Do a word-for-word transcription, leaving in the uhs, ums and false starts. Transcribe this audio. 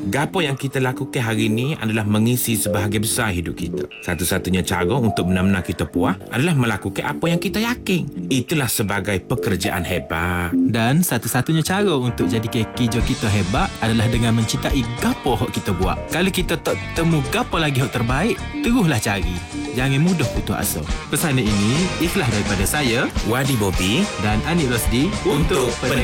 gapo yang kita lakukan hari ni adalah mengisi sebahagian besar hidup kita. Satu-satunya cara untuk benar-benar kita puas adalah melakukan apa yang kita yakin. Itulah sebagai pekerjaan hebat. Dan satu-satunya cara untuk jadikan kerja kita hebat adalah dengan mencintai gapo hok kita buat. Kalau kita tak temu gapo lagi hok terbaik, teruslah cari. Jangan mudah putus asa. Pesanan ini ikhlas daripada saya, Wadi Bobby dan Anik Rosdi untuk